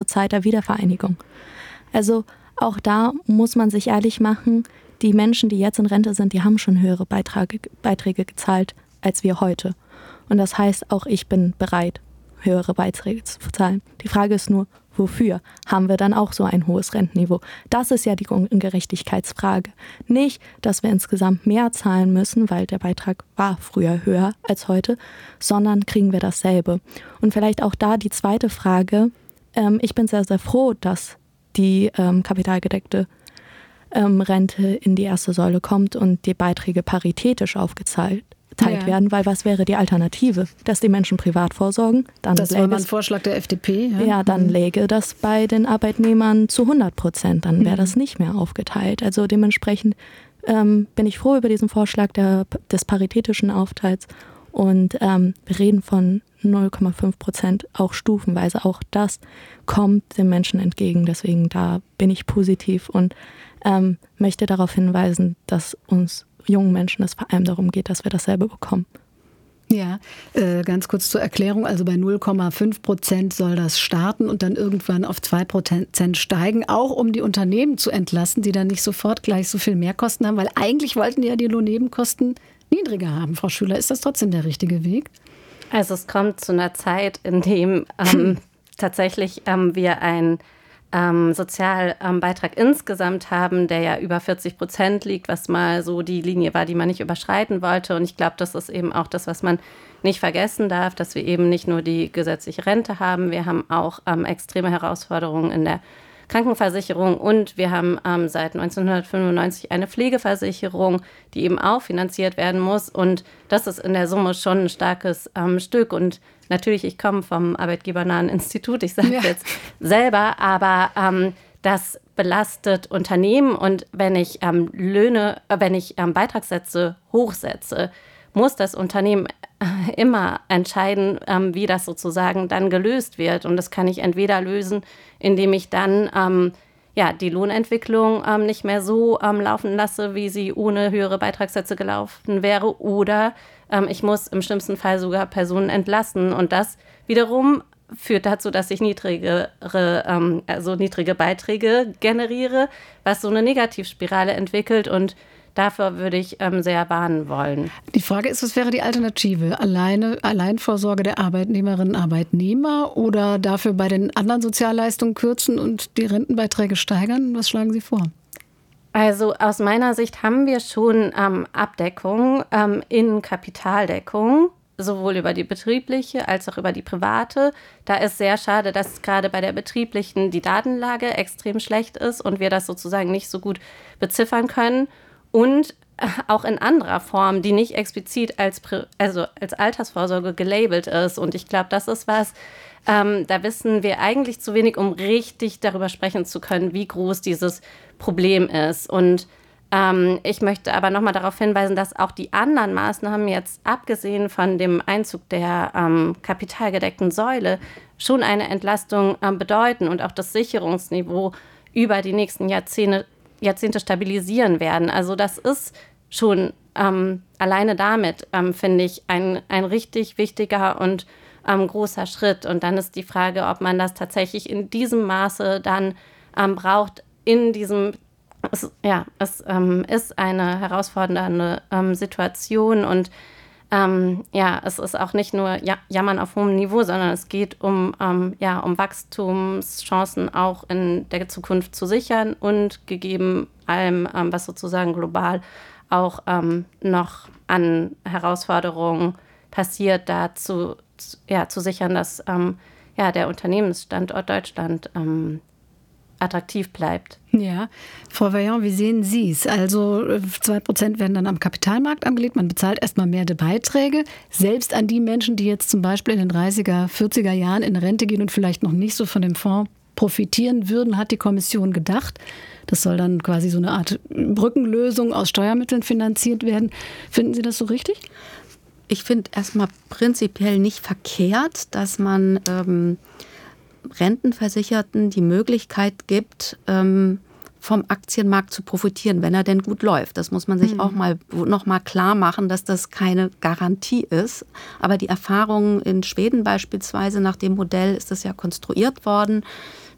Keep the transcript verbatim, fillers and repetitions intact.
Zeit der Wiedervereinigung. Also auch da muss man sich ehrlich machen, die Menschen, die jetzt in Rente sind, die haben schon höhere Beiträge, Beiträge gezahlt als wir heute. Und das heißt, auch ich bin bereit, höhere Beiträge zu zahlen. Die Frage ist nur, wofür haben wir dann auch so ein hohes Rentenniveau? Das ist ja die Ungerechtigkeitsfrage. Nicht, dass wir insgesamt mehr zahlen müssen, weil der Beitrag war früher höher als heute, sondern kriegen wir dasselbe. Und vielleicht auch da die zweite Frage. Ähm, ich bin sehr, sehr froh, dass die ähm, kapitalgedeckte ähm, Rente in die erste Säule kommt und die Beiträge paritätisch aufgezahlt ja. werden, weil was wäre die Alternative? Dass die Menschen privat vorsorgen? Dann das war mal ein Vorschlag der F D P. Ja, ja dann mhm. läge das bei den Arbeitnehmern zu hundert Prozent. Dann wäre mhm. das nicht mehr aufgeteilt. Also dementsprechend ähm, bin ich froh über diesen Vorschlag der, des paritätischen Aufteils. Und ähm, wir reden von null Komma fünf Prozent auch stufenweise. Auch das kommt den Menschen entgegen. Deswegen da bin ich positiv und ähm, möchte darauf hinweisen, dass uns jungen Menschen es vor allem darum geht, dass wir dasselbe bekommen. Ja, äh, ganz kurz zur Erklärung. Also bei null Komma fünf Prozent soll das starten und dann irgendwann auf zwei Prozent steigen, auch um die Unternehmen zu entlasten, die dann nicht sofort gleich so viel Mehrkosten haben, weil eigentlich wollten die ja die Lohnnebenkosten niedriger haben. Frau Schüler, ist das trotzdem der richtige Weg? Also es kommt zu einer Zeit, in dem ähm, tatsächlich ähm, wir ein Ähm, Sozialbeitrag ähm, insgesamt haben, der ja über vierzig Prozent liegt, was mal so die Linie war, die man nicht überschreiten wollte. Und ich glaube, das ist eben auch das, was man nicht vergessen darf, dass wir eben nicht nur die gesetzliche Rente haben, wir haben auch ähm, extreme Herausforderungen in der Krankenversicherung und wir haben ähm, seit neunzehnhundertfünfundneunzig eine Pflegeversicherung, die eben auch finanziert werden muss. Und das ist in der Summe schon ein starkes ähm, Stück. Und natürlich, ich komme vom Arbeitgebernahen Institut, ich sage es ja. jetzt selber, aber ähm, das belastet Unternehmen. Und wenn ich ähm, Löhne, äh, wenn ich ähm, Beitragssätze hochsetze, muss das Unternehmen immer entscheiden, ähm, wie das sozusagen dann gelöst wird. Und das kann ich entweder lösen, indem ich dann ähm, ja, die Lohnentwicklung ähm, nicht mehr so ähm, laufen lasse, wie sie ohne höhere Beitragssätze gelaufen wäre. Oder ähm, ich muss im schlimmsten Fall sogar Personen entlassen. Und das wiederum führt dazu, dass ich niedrigere, ähm, also niedrige Beiträge generiere, was so eine Negativspirale entwickelt. Und dafür würde ich ähm, sehr warnen wollen. Die Frage ist, was wäre die Alternative? Alleine Alleinvorsorge der Arbeitnehmerinnen und Arbeitnehmer oder dafür bei den anderen Sozialleistungen kürzen und die Rentenbeiträge steigern? Was schlagen Sie vor? Also aus meiner Sicht haben wir schon ähm, Abdeckung ähm, in Kapitaldeckung, sowohl über die betriebliche als auch über die private. Da ist sehr schade, dass gerade bei der betrieblichen die Datenlage extrem schlecht ist und wir das sozusagen nicht so gut beziffern können. Und auch in anderer Form, die nicht explizit als, also als Altersvorsorge gelabelt ist. Und ich glaube, das ist was, ähm, da wissen wir eigentlich zu wenig, um richtig darüber sprechen zu können, wie groß dieses Problem ist. Und ähm, ich möchte aber nochmal darauf hinweisen, dass auch die anderen Maßnahmen jetzt, abgesehen von dem Einzug der ähm, kapitalgedeckten Säule, schon eine Entlastung ähm, bedeuten und auch das Sicherungsniveau über die nächsten Jahrzehnte Jahrzehnte stabilisieren werden. Also das ist schon ähm, alleine damit, ähm, finde ich, ein, ein richtig wichtiger und ähm, großer Schritt. Und dann ist die Frage, ob man das tatsächlich in diesem Maße dann ähm, braucht, in diesem, es, ja, es ähm, ist eine herausfordernde ähm, Situation und Ähm, ja, es ist auch nicht nur ja, Jammern auf hohem Niveau, sondern es geht um, ähm, ja, um Wachstumschancen auch in der Zukunft zu sichern und gegeben allem, ähm, was sozusagen global auch ähm, noch an Herausforderungen passiert, da zu, ja, zu sichern, dass ähm, ja, der Unternehmensstandort Deutschland ähm, attraktiv bleibt. Ja, Frau Vaillant, wie sehen Sie es? Also zwei Prozent werden dann am Kapitalmarkt angelegt, man bezahlt erstmal mehr Beiträge, selbst an die Menschen, die jetzt zum Beispiel in den dreißiger, vierziger Jahren in Rente gehen und vielleicht noch nicht so von dem Fonds profitieren würden, hat die Kommission gedacht. Das soll dann quasi so eine Art Brückenlösung aus Steuermitteln finanziert werden. Finden Sie das so richtig? Ich finde erstmal prinzipiell nicht verkehrt, dass man ähm, Rentenversicherten die Möglichkeit gibt, ähm, vom Aktienmarkt zu profitieren, wenn er denn gut läuft. Das muss man sich mhm. auch mal noch mal klar machen, dass das keine Garantie ist. Aber die Erfahrungen in Schweden beispielsweise, nach dem Modell ist das ja konstruiert worden,